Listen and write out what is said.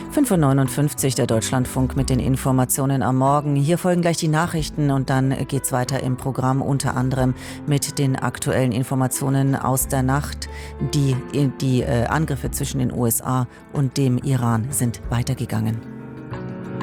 5:59 Uhr, der Deutschlandfunk mit den Informationen am Morgen. Hier folgen gleich die Nachrichten und dann geht's weiter im Programm, unter anderem mit den aktuellen Informationen aus der Nacht. Die Angriffe zwischen den USA und dem Iran sind weitergegangen.